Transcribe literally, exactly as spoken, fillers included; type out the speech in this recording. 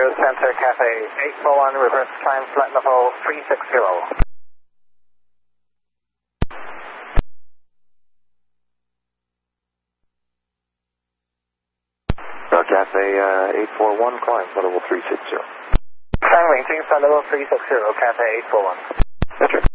Center, Cafe eight four one, reverse climb flight level three six zero. Uh, Cafe uh, eight four one, climb flight level three six zero. Climb maintain flight level three six zero, Cafe eight four one. Roger.